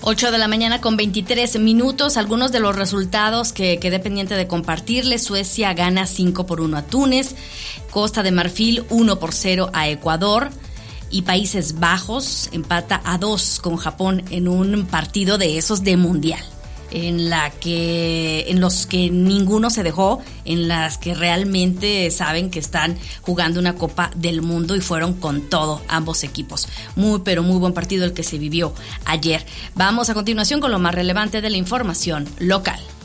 8 de la mañana con 23 minutos. Algunos de los resultados que quedé pendiente de compartirles. Suecia gana 5-1 a Túnez. Costa de Marfil 1-0 a Ecuador. Y Países Bajos empata a 2 con Japón en un partido de esos de mundial. En los que ninguno se dejó, en las que realmente saben que están jugando una Copa del Mundo y fueron con todo ambos equipos. Muy buen partido el que se vivió ayer. Vamos a continuación con lo más relevante de la información local.